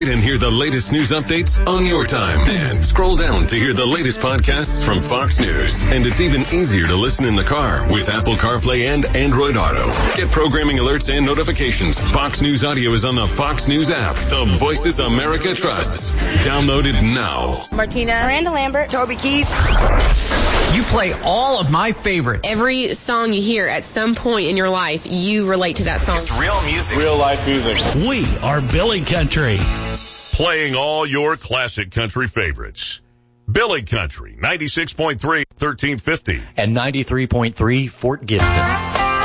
And hear the latest news updates on your time. And scroll down to hear the latest podcasts from Fox News. And it's even easier to listen in the car with Apple CarPlay and Android Auto. Get programming alerts and notifications. Fox News Audio is on the Fox News app. The Voices America trusts. Download it now. Martina, Miranda Lambert, Toby Keith. You play all of my favorites. Every song you hear at some point in your life, you relate to that song. It's real music. Real life music. We are Billy Country. Playing all your classic country favorites. Billy Country, 96.3, 1350. And 93.3, Fort Gibson.